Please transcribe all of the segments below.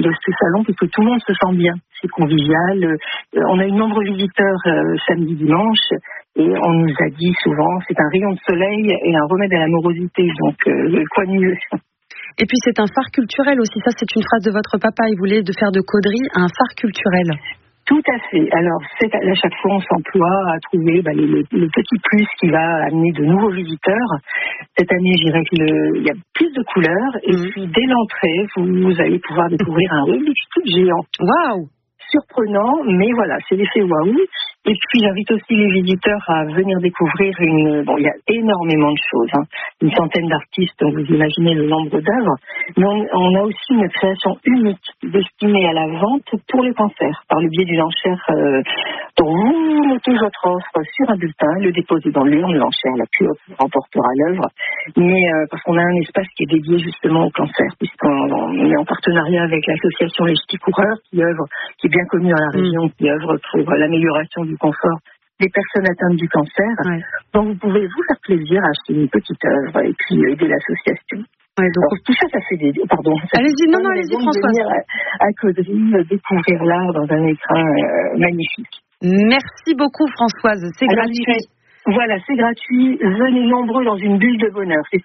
de ce salon parce que tout le monde se sent bien. C'est convivial. On a eu de nombreux visiteurs samedi, dimanche. Et on nous a dit souvent, c'est un rayon de soleil et un remède à l'amorosité. Donc, quoi de mieux? Et puis c'est un phare culturel aussi. Ça, c'est une phrase de votre papa. Il voulait faire de Caudry un phare culturel. Tout à fait. Alors, à chaque fois, on s'emploie à trouver le petit plus qui va amener de nouveaux visiteurs. Cette année, je dirais qu'il y a plus de couleurs. Et puis, dès l'entrée, vous allez pouvoir découvrir un Rubik's Cube géant. Waouh! Surprenant, mais voilà, c'est l'effet waouh. Et puis j'invite aussi les visiteurs à venir découvrir il y a énormément de choses, une centaine d'artistes, donc vous imaginez le nombre d'œuvres. Mais on a aussi une création unique destinée à la vente pour les cancers, par le biais d'une enchère dont vous mettez votre offre sur un bulletin, le déposez dans l'urne, l'enchère la plus haute remportera l'œuvre. Mais parce qu'on a un espace qui est dédié justement au cancer, puisqu'on est en partenariat avec l'association Les Ch'tis Coureurs qui est bien connue dans la région, qui œuvre pour l'amélioration du confort des personnes atteintes du cancer. Ouais. Donc vous pouvez vous faire plaisir à acheter une petite œuvre et puis aider l'association. Ouais, donc... Alors, tout ça, ça fait des... Pardon. Allez-y, Françoise. Venir à Caudry, découvrir l'art dans un écrin magnifique. Merci beaucoup, Françoise. C'est gratuit. Voilà, c'est gratuit. Venez nombreux dans une bulle de bonheur. C'est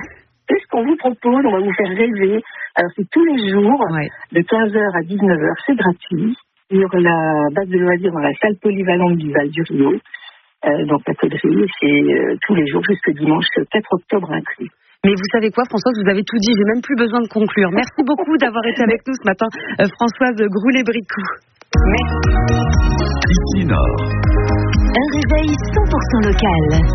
ce qu'on vous propose. On va vous faire rêver. Alors, c'est tous les jours, de 15h à 19h. C'est gratuit. Sur la base de loisirs dans la salle polyvalente du Val du Rio. Donc, à Caudry, c'est tous les jours jusqu'au dimanche 4 octobre inclus. Mais vous savez quoi, Françoise, vous avez tout dit, j'ai même plus besoin de conclure. Merci beaucoup d'avoir été avec nous ce matin, Françoise Groulet-Bricou. Merci. Ici Nord. Un réveil 100% local.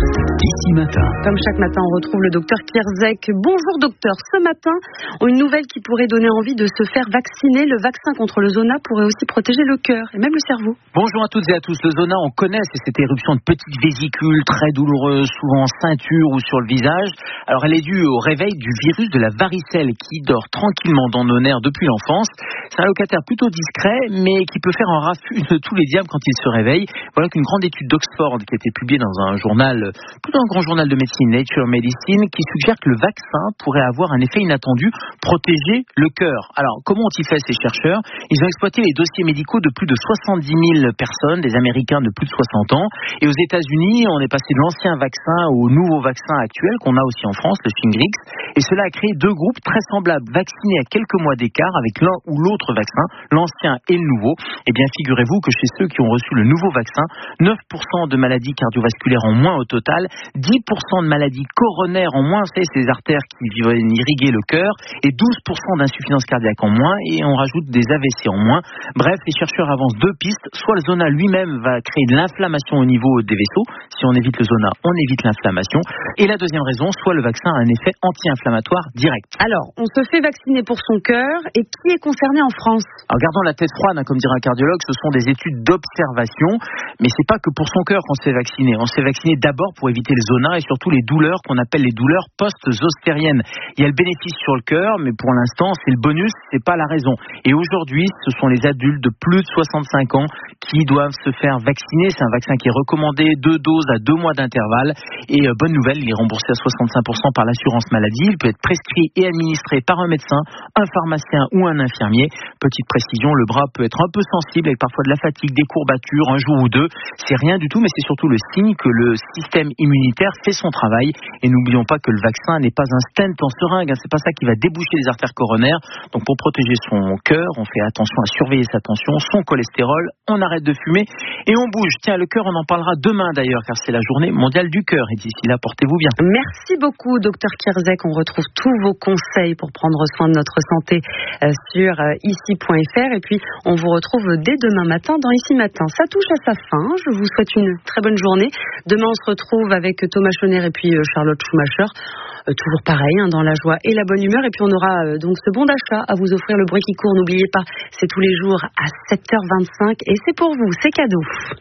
Ici Matin. Comme chaque matin, on retrouve le docteur Kierzek. Bonjour docteur. Ce matin, une nouvelle qui pourrait donner envie de se faire vacciner. Le vaccin contre le zona pourrait aussi protéger le cœur et même le cerveau. Bonjour à toutes et à tous. Le zona, on connaît, c'est cette éruption de petites vésicules très douloureuses, souvent en ceinture ou sur le visage. Alors elle est due au réveil du virus de la varicelle qui dort tranquillement dans nos nerfs depuis l'enfance. C'est un locataire plutôt discret, mais qui peut faire un raffut de tous les diables quand il se réveille. Voilà qu'une grande étude d'Oxford qui a été publiée dans un journal, plutôt un grand journal de médecine, Nature Medicine, qui suggère que le vaccin pourrait avoir un effet inattendu, protéger le cœur. Alors, comment ont-ils fait ces chercheurs? Ils ont exploité les dossiers médicaux de plus de 70 000 personnes, des Américains de plus de 60 ans. Et aux États-Unis, on est passé de l'ancien vaccin au nouveau vaccin actuel qu'on a aussi en France, le Shingrix. Et cela a créé deux groupes très semblables, vaccinés à quelques mois d'écart avec l'un ou l'autre vaccin, l'ancien et le nouveau. Eh bien, figurez-vous que chez ceux qui ont reçu le nouveau vaccin, 9% de maladies cardiovasculaires en moins au total, 10% de maladies coronaires en moins, c'est ces artères qui viennent irriguer le cœur, et 12% d'insuffisance cardiaque en moins, et on rajoute des AVC en moins. Bref, les chercheurs avancent deux pistes. Soit le zona lui-même va créer de l'inflammation au niveau des vaisseaux. Si on évite le zona, on évite l'inflammation. Et la deuxième raison, soit le vaccin a un effet anti-inflammatoire direct. Alors, on se fait vacciner pour son cœur, et qui est concerné en France? Alors, gardons la tête froide, comme dirait un cardiologue, ce sont des études d'observation, mais c'est pas que pour son cœur qu'on se fait vacciner. On se fait vacciner d'abord pour éviter le zona et surtout les douleurs qu'on appelle les douleurs post-zostériennes. Il y a le bénéfice sur le cœur, mais pour l'instant, c'est le bonus, c'est pas la raison. Et aujourd'hui, ce sont les adultes de plus de 65 ans qui doivent se faire vacciner. C'est un vaccin qui est recommandé, 2 doses à 2 mois d'intervalle. Et bonne nouvelle, il est remboursé à 65% par l'assurance maladie. Il peut être prescrit et administré par un médecin, un pharmacien ou un infirmier. Petite précision, le bras peut être un peu sensible avec parfois de la fatigue, des courbatures, un jour ou deux. C'est rien du tout, mais c'est surtout le signe que le système immunitaire fait son travail. Et n'oublions pas que le vaccin n'est pas un stent en seringue. C'est pas ça qui va déboucher les artères coronaires. Donc pour protéger son cœur, on fait attention à surveiller sa tension, son cholestérol, on arrête de fumer et on bouge. Tiens, le cœur, on en parlera demain d'ailleurs, car c'est la journée mondiale du cœur. Et d'ici là, portez-vous bien. Merci beaucoup, docteur Kierzek. On retrouve tous vos conseils pour prendre soin de notre santé sur ici.fr. Et puis, on vous retrouve dès demain matin dans Ici Matin. Ça touche à sa fin. Je vous souhaite une très bonne journée. Demain, on se retrouve avec Thomas Chonner et puis Charlotte Schumacher. Toujours pareil, dans la joie et la bonne humeur. Et puis, on aura donc ce bon d'achat à vous offrir, le bruit qui court. N'oubliez pas, c'est tous les jours à 7h25 et c'est pour vous, c'est cadeau.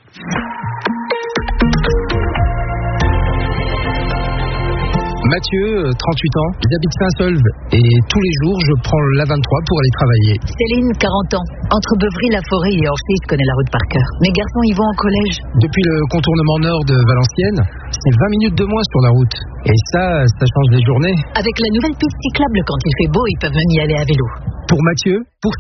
Mathieu, 38 ans, j'habite Saint-Solve et tous les jours je prends l'A23 pour aller travailler. Céline, 40 ans, entre Beuvry-la-Forêt et Orchy, je connais la route par cœur. Mes garçons y vont en collège. Depuis le contournement nord de Valenciennes, c'est 20 minutes de moins sur la route. Et ça change les journées. Avec la nouvelle piste cyclable, quand il fait beau, ils peuvent même y aller à vélo. Pour Mathieu, pour